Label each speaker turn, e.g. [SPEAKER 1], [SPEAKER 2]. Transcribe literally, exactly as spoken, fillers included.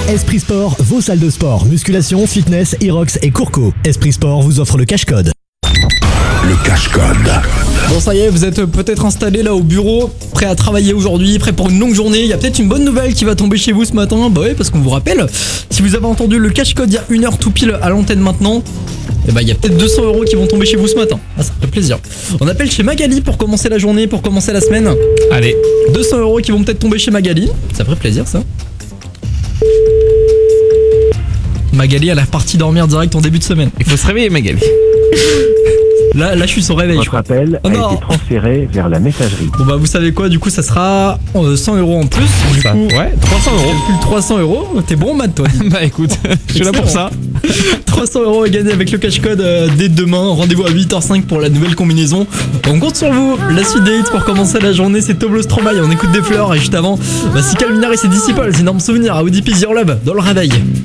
[SPEAKER 1] Esprit Sport, vos salles de sport, musculation, fitness, Irox et Courco. Esprit Sport vous offre le cash code.
[SPEAKER 2] Le cash code.
[SPEAKER 3] Bon, ça y est, vous êtes peut-être installé là au bureau, prêt à travailler aujourd'hui, prêt pour une longue journée. Il y a peut-être une bonne nouvelle qui va tomber chez vous ce matin. Bah ouais, parce qu'on vous rappelle, si vous avez entendu le cash code il y a une heure tout pile à l'antenne maintenant, et bah il y a peut-être deux cents euros qui vont tomber chez vous ce matin. Ah, ça fait plaisir. On appelle chez Magali pour commencer la journée, pour commencer la semaine.
[SPEAKER 4] Allez,
[SPEAKER 3] deux cents euros qui vont peut-être tomber chez Magali. Ça ferait plaisir ça. Magali, elle est repartie dormir direct en début de semaine.
[SPEAKER 4] il faut se réveiller, Magali.
[SPEAKER 3] Là, là, je suis son réveil. je
[SPEAKER 5] Votre
[SPEAKER 3] crois.
[SPEAKER 5] appel
[SPEAKER 3] Oh
[SPEAKER 5] a
[SPEAKER 3] non.
[SPEAKER 5] été transféré vers la messagerie.
[SPEAKER 3] Bon bah vous savez quoi, du coup ça sera euh, cent euros en plus. Du
[SPEAKER 4] Ça,
[SPEAKER 3] coup,
[SPEAKER 4] ouais, trois cents euros.
[SPEAKER 3] plus trois cents euros. T'es bon, Matt, toi.
[SPEAKER 4] Bah écoute, je suis là pour ça.
[SPEAKER 3] trois cents euros à gagner avec le cash code euh, dès demain. Rendez-vous à huit heures cinq pour la nouvelle combinaison. On compte sur vous. La suite des hits pour commencer la journée, c'est Toblo Stromae. On écoute des fleurs et juste avant, bah, si Calvin Harris et ses Disciples, énorme souvenir à Woody Your Love dans le réveil.